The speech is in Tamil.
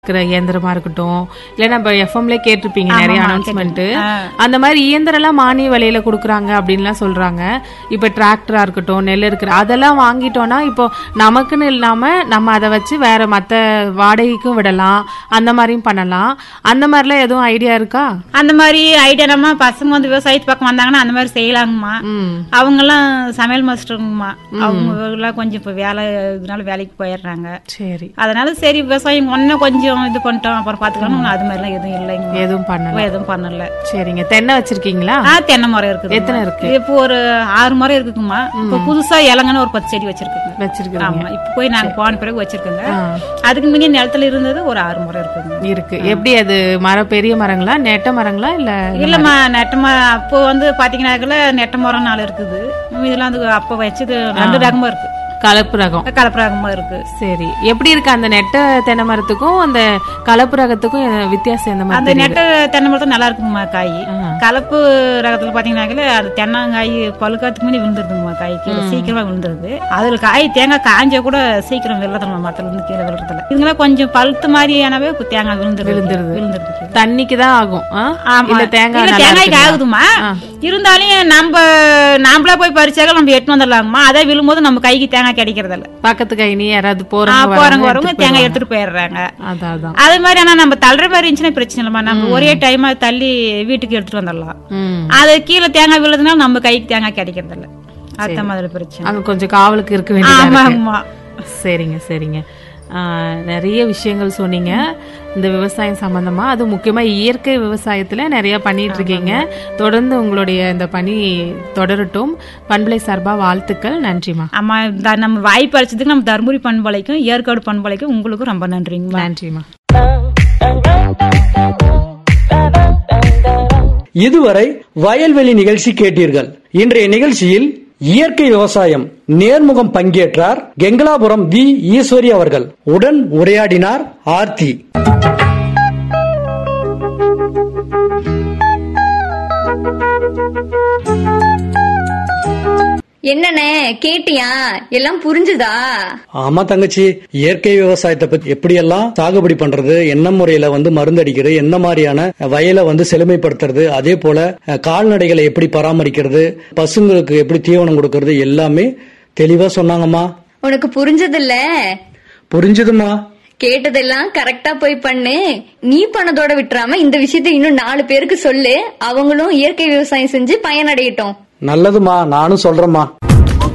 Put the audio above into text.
இயந்திரமா இருக்கட்டும், இல்ல நம்ம எஃப்எம்ல கேட்டிருப்பீங்க நிறைய அனௌன்ஸ்மெண்ட், அந்த மாதிரி இயந்திரம் எல்லாம் மானிய விலையில கொடுக்குறாங்க அப்படின்லாம் சொல்றாங்க. இப்ப டிராக்டரா இருக்கட்டும், நெல் இருக்கிற அதெல்லாம் வாங்கிட்டோம்னா இப்போ நமக்குன்னு இல்லாம நம்ம அதை வச்சு வேற மத்த வாடகைக்கும் விடலாம், அந்த மாதிரியும் பண்ணலாம். அந்த மாதிரிலாம் எதுவும் ஐடியா இருக்கா? அந்த மாதிரி ஐடியா நம்ம பசங்க வந்து விவசாயத்து பக்கம் வந்தாங்கன்னா அந்த மாதிரி செய்யலாங்கம்மா. அவங்க எல்லாம் சமையல் மாஸ்டருங்கம்மா, அவங்க எல்லாம் கொஞ்சம் இப்ப வேலை இதனால வேலைக்கு போயிடுறாங்க. சரி, அதனால சரி விவசாயம் ஒன்னும் கொஞ்சம் இது பண்ணிட்டோம் அப்புறம் பாத்துக்கலாம். அது மாதிரி எல்லாம் எதுவும் இல்லைங்க, எதுவும் பண்ணல. சரிங்க. தென்னை வச்சிருக்கீங்களா? தென்னை மரம் இருக்குது. எத்தனை இருக்கு? இப்போ ஒரு 6 மரம் இருக்குங்கம்மா. இப்ப புதுசா இலங்கன்னு ஒரு 10 செடி வச்சிருக்கோங்க. ஆமா, இப்ப போய் நாங்க போன பிறகு வச்சிருக்கோங்க. அதுக்கு முன்னே நிலத்துல இருந்தது ஒரு 6 மரம் இருக்கு. எப்படி அது மரம் பெரிய மரங்களா, நெட்ட மரங்களா? இல்லம்மா, நெட்ட மரம். அப்போ வந்து பாத்தீங்கன்னா நெட்ட மரம் 4 இருக்குது. இதெல்லாம் வந்து அப்ப வச்சது 2 ரகமா இருக்கு. கலப்பு ரகமா இருக்கு. சரி, எப்படி இருக்கு அந்த நெட்ட தென்னை மரத்துக்கும் அந்த கலப்பு ரகத்துக்கும் வித்தியாசம் என்ன? அந்த நெட்ட தென்னை மரத்தும் நல்லா இருக்குங்கம்மா காய். கலப்பு ரகத்துல பாத்தீங்கன்னா அது தென்னங்காய் பழுக்காத்துக்கு முன்னே விழுந்துருதுங்கம்மா. காய் கீழே சீக்கிரமா விழுந்துருது. அதுல காய் தேங்காய் காஞ்சா கூட சீக்கிரம் விழுறதுல மரத்துல இருந்து கீழே விழுறதுல. இதுங்களா கொஞ்சம் பழுத்து மாதிரியானவே தேங்காய் விழுந்துருது. தண்ணிக்கு தான் ஆகும். தேங்காய்க்கு ஆகுதுமா. இருந்தாலும் நாமளா போய் பறிச்சாக்க நம்ம எட்டு வந்துடலாங்கம்மா. அதே விழும்போது நம்ம கைக்கு தேங்காய் கிடைக்கிறது இல்ல. பக்கத்து கை நீ யாராவது போறவங்க வரவங்க தேங்காய் எடுத்துட்டு போயிடுறாங்க. அதே மாதிரி ஆனா நம்ம தள்ளுற மாதிரி இருந்துச்சுன்னா பிரச்சனை இல்லம்மா. நம்ம ஒரே டைமா தள்ளி வீட்டுக்கு எடுத்துட்டு வந்துடலாம். அது கீழே தேங்காய் விழுதுனால நம்ம கைக்கு தேங்காய் கிடைக்கிறது இல்ல. அந்த மாதிரி பிரச்சனை. அங்க கொஞ்சம் காவலுக்கு இருக்க வேண்டியது. சரிங்க. நிறைய விஷயங்கள் சொன்னீங்க இந்த விவசாயம் சம்பந்தமா. அது முக்கியமா இயற்கை விவசாயத்துல நிறைய பண்ணிட்டு இருக்கீங்க. தொடர்ந்து உங்களுடைய இந்த பணி தொடரட்டும். பண்பலை சார்பா வாழ்த்துக்கள். நன்றிமா. ஆமா, நம்ம வாய்ப்பு அளிச்சதுக்கு நம்ம தர்மபுரி பண்பலைக்கும் ஏற்காடு பண்பலைக்கும் உங்களுக்கும் ரொம்ப நன்றிங்க. நன்றிமா. இதுவரை வயல்வெளி நிகழ்ச்சி கேட்டீர்கள். இன்றைய நிகழ்ச்சியில் இயற்கை விவசாயம் நேர்முகம் பங்கேற்றார் கெங்கலாபுரம் வி ஈஸ்வரி அவர்கள். உடன் உரையாடினார் ஆர்த்தி. என்னண்ணே கேட்டியா? எல்லாம் புரிஞ்சுதா? ஆமா தங்கச்சி, இயற்கை விவசாயத்தை பத்தி எப்படி எல்லாம் சாகுபடி பண்றது, என்ன முறையில மருந்து அடிக்கிறது, என்ன மாதிரியான வயலை செழுமைப்படுத்துறது, அதே போல கால்நடைகளை எப்படி பராமரிக்கிறது, பசுங்களுக்கு எப்படி தீவனம் கொடுக்கறது எல்லாமே தெளிவா சொன்னாங்கம்மா. உனக்கு புரிஞ்சதில்ல? புரிஞ்சதுமா. கேட்டதெல்லாம் கரெக்டா போய் பண்ணு. நீ பண்ணதோட விட்டுறாம இந்த விஷயத்த இன்னும் 4 பேருக்கு சொல்லு. அவங்களும் இயற்கை விவசாயம் செஞ்சு பயனடையட்டும். நல்லதுமா, நானும் சொல்றேம்மா.